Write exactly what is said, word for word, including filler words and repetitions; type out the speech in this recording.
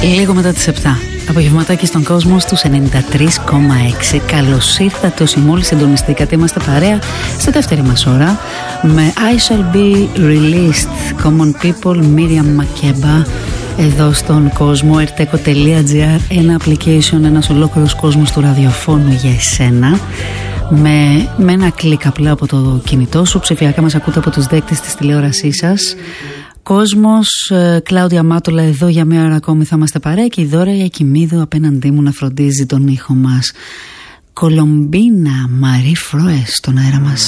Λίγο μετά τις επτά. Απογευματάκι στον κόσμο στους ενενήντα τρία κόμμα έξι. Καλώς ήρθατε όσοι μόλις συντονιστήκατε. Είμαστε παρέα στη δεύτερη μας ώρα με I Shall Be Released, Common People, Miriam Makeba. Εδώ στον κόσμο, erteco τελεία gr, ένα application, ένας ολόκληρος κόσμος του ραδιοφώνου για εσένα. Με, με ένα κλικ απλά από το κινητό σου. Ψηφιακά μας ακούτε από τους δέκτες της τηλεόρασής σας. Κόσμος, Κλάουδια Μάτολα εδώ για μία ώρα ακόμη θα είμαστε παρέα και η Δώρα Ιακημίδου απέναντί μου να φροντίζει τον ήχο μας. Κολομπίνα Μαρί Φρόες στον αέρα μας.